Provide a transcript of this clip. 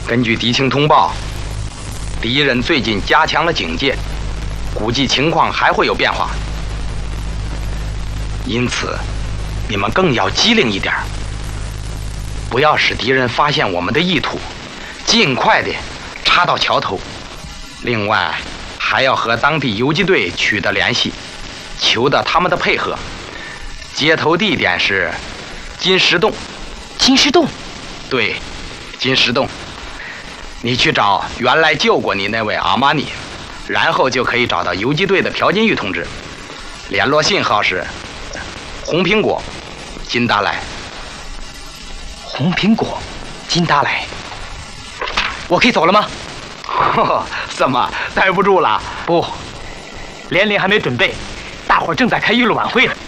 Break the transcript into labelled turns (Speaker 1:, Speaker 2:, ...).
Speaker 1: 根据敌情通报，敌人最近加强了警戒，估计情况还会有变化。因此，你们更要机灵一点，不要使敌人发现我们的意图，尽快地插到桥头。另外，还要和当地游击队取得联系，求得他们的配合。接头地点是金石洞。
Speaker 2: 金石洞？
Speaker 1: 对，金石洞。你去找原来救过你那位阿玛尼，然后就可以找到游击队的朴金玉同志。联络信号是红苹果，金达莱。
Speaker 2: 红苹果，金达莱。我可以走了吗？
Speaker 1: 怎么待不住了？
Speaker 2: 不，连连还没准备，大伙儿正在开娱乐晚会呢。